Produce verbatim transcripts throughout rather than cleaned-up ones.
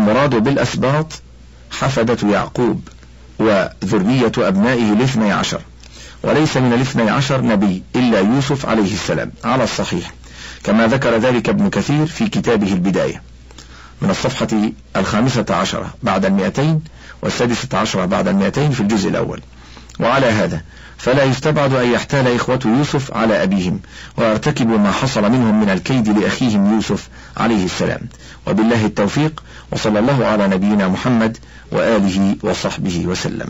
والمراد بالأسباط حفدة يعقوب وذرية أبنائه الاثني عشر، وليس من الاثني عشر نبي إلا يوسف عليه السلام على الصحيح، كما ذكر ذلك ابن كثير في كتابه البداية من الصفحة الخامسة عشرة بعد المئتين والسادسة عشرة بعد المئتين في الجزء الأول. وعلى هذا فلا يستبعد أن يحتال إخوة يوسف على أبيهم ويرتكبوا ما حصل منهم من الكيد لأخيهم يوسف عليه السلام. وبالله التوفيق، وصلى الله على نبينا محمد وآله وصحبه وسلم.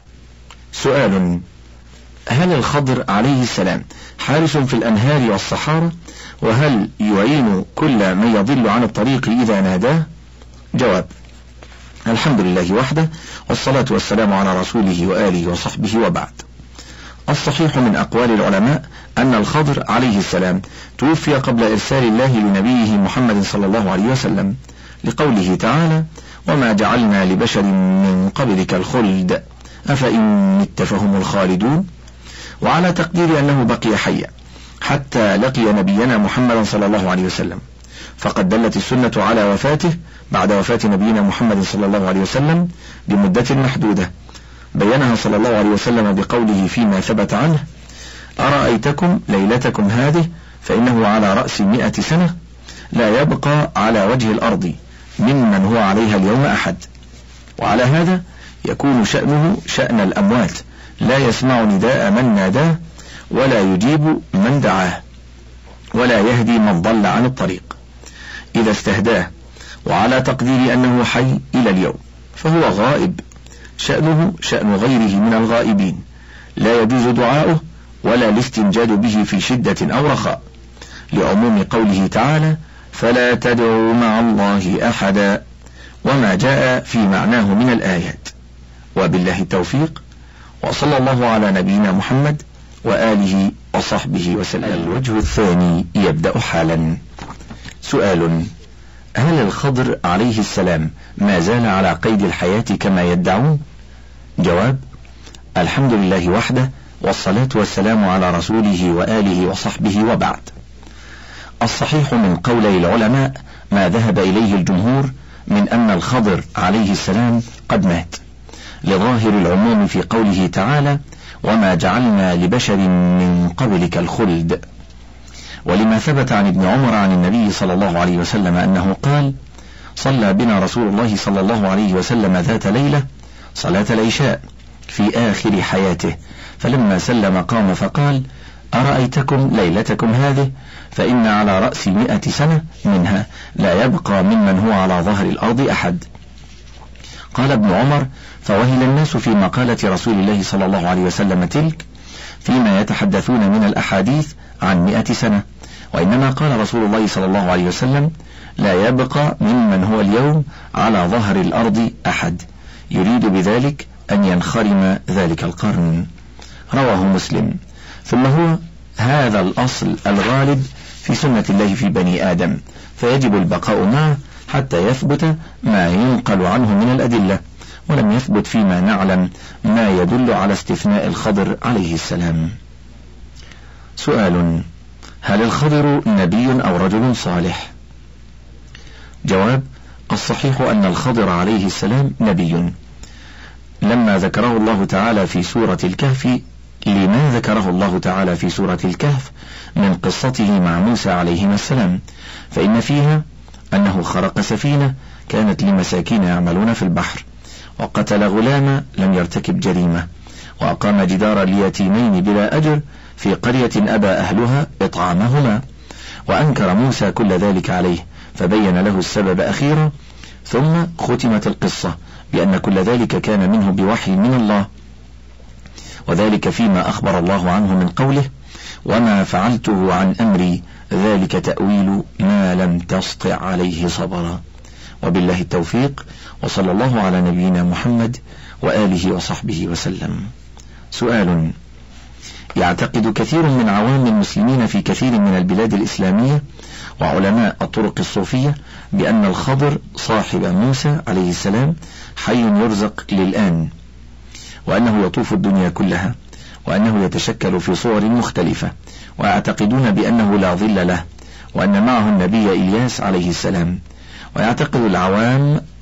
سؤال: هل الخضر عليه السلام حارس في الأنهار والصحارى؟ وهل يعين كل من يضل عن الطريق إذا ناداه؟ جواب: الحمد لله وحده، والصلاة والسلام على رسوله وآله وصحبه، وبعد. الصحيح من أقوال العلماء أن الخضر عليه السلام توفي قبل إرسال الله لنبيه محمد صلى الله عليه وسلم، لقوله تعالى: وما جعلنا لبشر من قبلك الخلد أفإن مت فهم الخالدون، وعلى تقدير أنه بقي حيا حتى لقي نبينا محمد صلى الله عليه وسلم، فقد دلت السنة على وفاته بعد وفاة نبينا محمد صلى الله عليه وسلم بمدة محدودة بينها صلى الله عليه وسلم بقوله فيما ثبت عنه: أرأيتكم ليلتكم هذه فإنه على رأس مئة سنة لا يبقى على وجه الأرض ممن هو عليها اليوم أحد. وعلى هذا يكون شأنه شأن الأموات، لا يسمع نداء من ناداه ولا يجيب من دعاه ولا يهدي من ضل عن الطريق إذا استهداه. وعلى تقدير أنه حي إلى اليوم فهو غائب، شأنه شأن غيره من الغائبين، لا يجوز دعاؤه ولا الاستنجاد به في شدة أو رخاء، لعموم قوله تعالى: فلا تدعوا مع الله أحدا، وما جاء في معناه من الآيات. وبالله التوفيق، وصلى الله على نبينا محمد وآله وصحبه وسلم. الوجه الثاني يبدأ حالا. سؤال: هل الخضر عليه السلام ما زال على قيد الحياة كما يدعون؟ جواب: الحمد لله وحده، والصلاة والسلام على رسوله وآله وصحبه، وبعد. الصحيح من قولي العلماء ما ذهب إليه الجمهور من أن الخضر عليه السلام قد مات، لظاهر العموم في قوله تعالى: وما جعلنا لبشر من قبلك الخلد، ولما ثبت عن ابن عمر عن النبي صلى الله عليه وسلم أنه قال: صلى بنا رسول الله صلى الله عليه وسلم ذات ليلة صلاة العشاء في آخر حياته، فلما سلم قام فقال: أرأيتكم ليلتكم هذه فإن على رأس مئة سنة منها لا يبقى ممن هو على ظهر الأرض أحد. قال ابن عمر: فوهل الناس في مقالة رسول الله صلى الله عليه وسلم تلك فيما يتحدثون من الأحاديث عن مئة سنة، وإنما قال رسول الله صلى الله عليه وسلم: لا يبقى ممن هو اليوم على ظهر الأرض أحد، يريد بذلك أن ينخرم ذلك القرن. رواه مسلم. ثم هو هذا الأصل الغالب في سنة الله في بني آدم، فيجب البقاء معه حتى يثبت ما ينقل عنه من الأدلة، ولم يثبت فيما نعلم ما يدل على استثناء الخضر عليه السلام. سؤال: هل الخضر نبي أو رجل صالح؟ جواب: الصحيح أن الخضر عليه السلام نبي، لما ذكره الله تعالى في سورة الكهف لما ذكره الله تعالى في سورة الكهف من قصته مع موسى عليهما السلام، فإن فيها أنه خرق سفينة كانت لمساكين يعملون في البحر، وقتل غلاما لم يرتكب جريمة، وأقام جدارا ليتيمين بلا أجر في قرية أبى أهلها إطعامهما، وأنكر موسى كل ذلك عليه فبين له السبب أخيرا، ثم ختمت القصة بأن كل ذلك كان منه بوحي من الله، وذلك فيما أخبر الله عنه من قوله: وما فعلته عن أمري ذلك تأويل ما لم تسطع عليه صبرا. وبالله التوفيق، وصلى الله على نبينا محمد وآله وصحبه وسلم. سؤال: يعتقد كثير من عوام المسلمين في كثير من البلاد الإسلامية وعلماء الطرق الصوفية بأن الخضر صاحب موسى عليه السلام حي يرزق للآن، وأنه يطوف الدنيا كلها، وأنه يتشكل في صور مختلفة، ويعتقدون بأنه لا ظل له، وأن معه النبي إلياس عليه السلام. ويعتقد العوام